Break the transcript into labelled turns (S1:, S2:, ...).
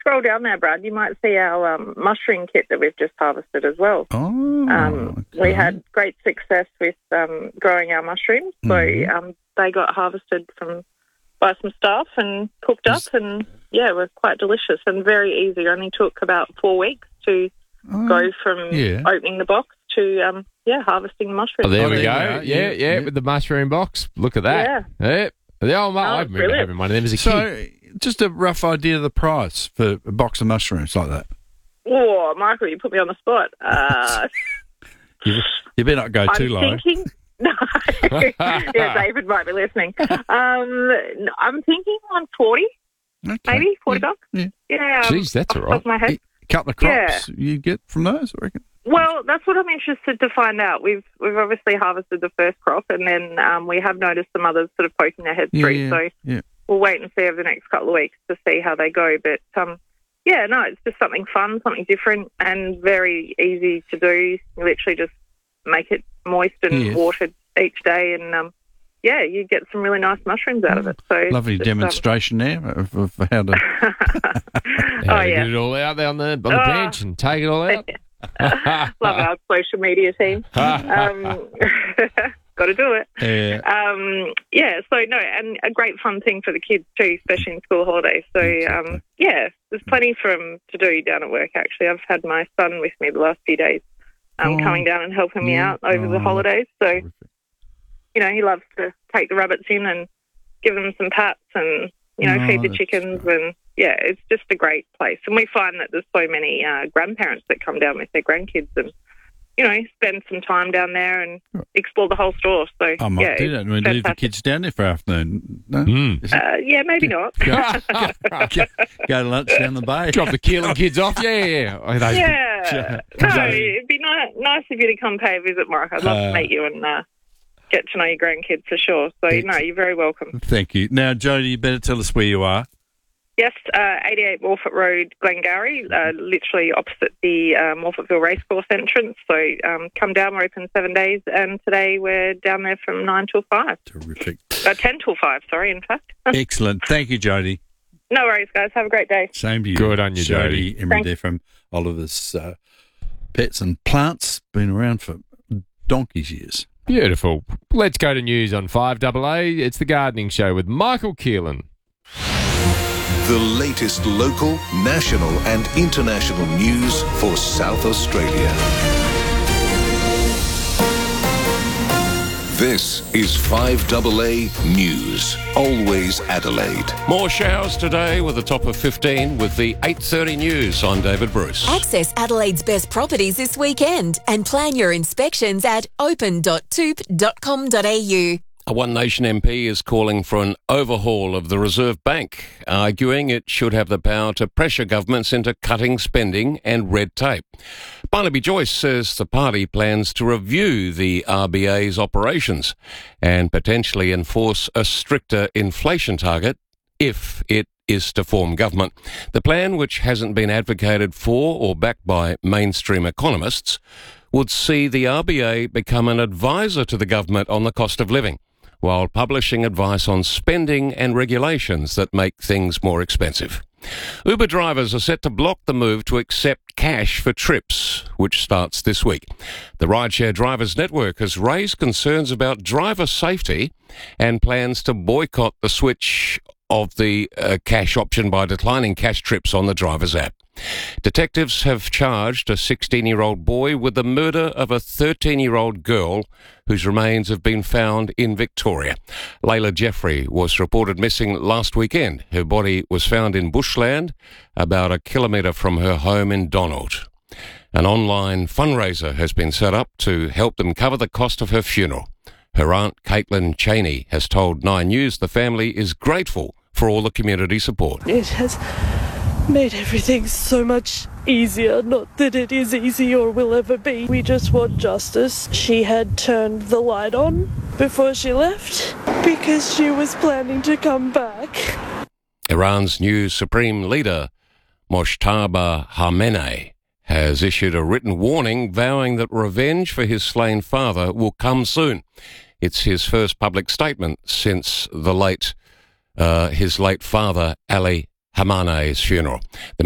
S1: scroll down there, Brad, you might see our mushroom kit that we've just harvested as well.
S2: Okay.
S1: We had great success with growing our mushrooms. So they got harvested by some staff and cooked up, and, were quite delicious and very easy. It only took about 4 weeks to go from opening the box to, harvesting the mushrooms.
S3: Oh, there we go. Yeah, with the mushroom box. Look at that. Yeah. The old I remember having one of them as a kid.
S2: So, just a rough idea of the price for a box of mushrooms like that.
S1: Oh, Michael, you put me on the spot.
S2: You better not go too low.
S1: No. David might be listening. I'm thinking 140, maybe $40. Yeah.
S3: Jeez, that's all right.
S1: My head.
S2: A couple of crops you get from those, I reckon.
S1: Well, that's what I'm interested to find out. We've obviously harvested the first crop, and then we have noticed some others sort of poking their heads through. So we'll wait and see over the next couple of weeks to see how they go. But it's just something fun, something different, and very easy to do. You literally just make it moist and watered each day, and you get some really nice mushrooms out of it. So
S2: lovely demonstration there of how to.
S3: Get it all out there on the bench and take it all out.
S1: Love our social media team. Got to do it. And a great fun thing for the kids too, especially in school holidays. So, there's plenty for them to do down at work, actually. I've had my son with me the last few days coming down and helping me out over the holidays. So, he loves to take the rabbits in and give them some pats and, feed the chickens and... Yeah, it's just a great place. And we find that there's so many grandparents that come down with their grandkids and, spend some time down there and explore the whole store. So,
S2: I might do that. We leave the kids down there for afternoon. No?
S1: Maybe not.
S2: Go to lunch down the bay.
S3: Drop the Keelan kids off. Yeah.
S1: It'd be nice of you to come pay a visit, Mark. I'd love to meet you and get to know your grandkids for sure. So, you're very welcome.
S2: Thank you. Now, Jody, you better tell us where you are.
S1: Yes, 88 Morfett Road, Glengarry, literally opposite the Morfettville Racecourse entrance. So come down, we're open 7 days, and today we're down there from 9 till 5.
S2: Terrific.
S1: 10 till 5, sorry, in fact.
S2: Excellent. Thank you, Jody.
S1: No worries, guys. Have a great day.
S2: Same to you.
S3: Good on you, Jody.
S2: Emery there from Oliver's Pets and Plants. Been around for donkey's years.
S3: Beautiful. Let's go to news on 5AA. It's the Gardening Show with Michael Keelan.
S4: The latest local, national and international news for South Australia. This is 5AA News, always Adelaide.
S5: More showers today with a top of 15 with the 8:30 news. I'm David Bruce.
S6: Access Adelaide's best properties this weekend and plan your inspections at open.toop.com.au.
S5: A One Nation MP is calling for an overhaul of the Reserve Bank, arguing it should have the power to pressure governments into cutting spending and red tape. Barnaby Joyce says the party plans to review the RBA's operations and potentially enforce a stricter inflation target if it is to form government. The plan, which hasn't been advocated for or backed by mainstream economists, would see the RBA become an advisor to the government on the cost of living, while publishing advice on spending and regulations that make things more expensive. Uber drivers are set to block the move to accept cash for trips, which starts this week. The Rideshare Drivers Network has raised concerns about driver safety and plans to boycott the switch of the cash option by declining cash trips on the driver's app. Detectives have charged a 16-year-old boy with the murder of a 13-year-old girl whose remains have been found in Victoria. Layla Jeffrey was reported missing last weekend. Her body was found in bushland about a kilometre from her home in Donald. An online fundraiser has been set up to help them cover the cost of her funeral. Her aunt, Caitlin Cheney, has told 9 News the family is grateful for all the community support.
S7: It has made everything so much easier. Not that it is easy or will ever be. We just want justice. She had turned the light on before she left because she was planning to come back.
S5: Iran's new supreme leader, Mojtaba Khamenei, has issued a written warning vowing that revenge for his slain father will come soon. It's his first public statement since his late father, Ali Khamenei's funeral. The